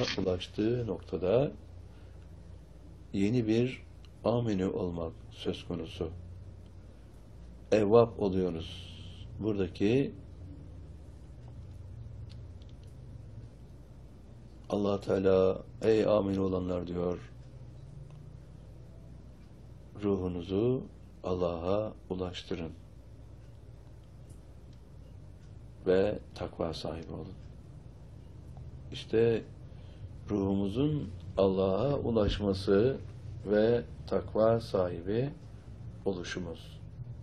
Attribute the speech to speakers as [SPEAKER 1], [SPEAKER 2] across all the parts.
[SPEAKER 1] Allah'a ulaştığı noktada yeni bir amini olmak söz konusu. Evvap oluyoruz. Buradaki Allah Teala ey amin olanlar diyor, ruhunuzu Allah'a ulaştırın ve takva sahibi olun. İşte ruhumuzun Allah'a ulaşması ve takva sahibi oluşumuz.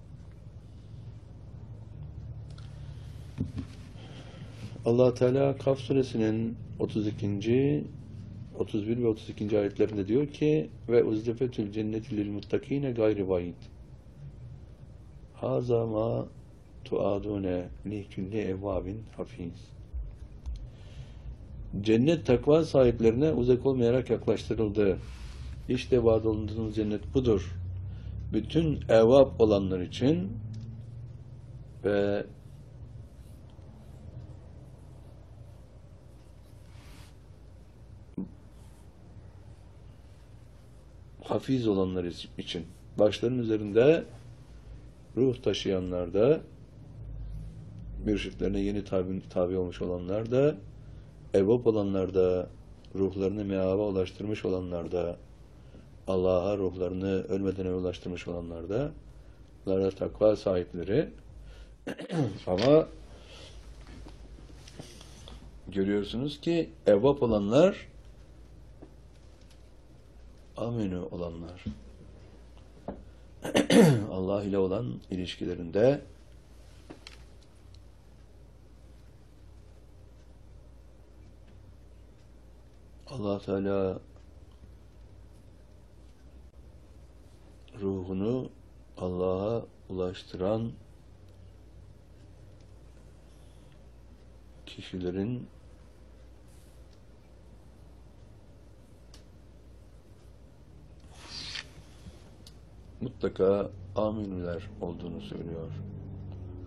[SPEAKER 1] Allah Teala Kaf suresinin 32. 31 ve 32. ayetlerinde diyor ki ve uzdefetül cenneti lil muttakine gayri vaid. Haza ma tuadune li külli evvabin hafiz. Cennet takva sahiplerine uzak olmayarak yaklaştırıldı. İşte vaad olunduğunuz cennet budur. Bütün evvab olanlar için ve hafiz olanlar için, başlarının üzerinde ruh taşıyanlar da, mürşitlerine yeni tabi olmuş olanlar da, evvap olanlar da, ruhlarını meaba ulaştırmış olanlar da, Allah'a ruhlarını ölmeden evvel ulaştırmış olanlar da, bunlar takva sahipleri. Ama görüyorsunuz ki evvap olanlar, aminu olanlar, Allah ile olan ilişkilerinde Allah Teala ruhunu Allah'a ulaştıran kişilerin mutlaka aminler olduğunu söylüyor.